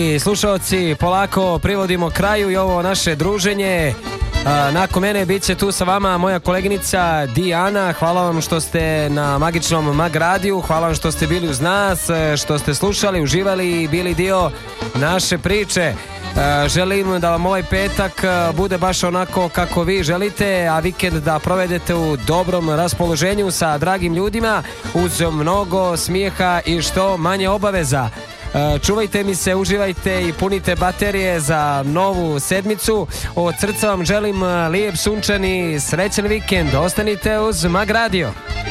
I slušalci, polako privodimo kraju i ovo naše druženje. Nakon mene bit će tu sa vama moja koleginica Dijana. Hvala vam što ste na magičnom Mag radiju, hvala vam što ste bili uz nas, što ste slušali, uživali i bili dio naše priče. Želim da vam ovaj petak bude baš onako kako vi želite, a vikend da provedete u dobrom raspoloženju sa dragim ljudima, uz mnogo smijeha i što manje obaveza. Čuvajte mi se, uživajte i punite baterije za novu sedmicu. Od srca vam želim lijep, sunčani, srećan vikend. Ostanite uz Mag radio.